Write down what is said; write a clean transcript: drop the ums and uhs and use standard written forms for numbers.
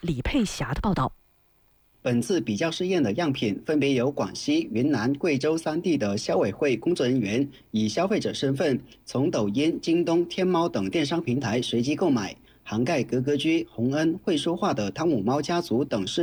李佩霞的报道。 本次比较试验的样品分别由广西、云南、贵州3地的消委会工作人员以消费者身份，从抖音、京东、天猫等电商平台随机购买，涵盖格格居、洪恩、会说话的汤姆猫家族等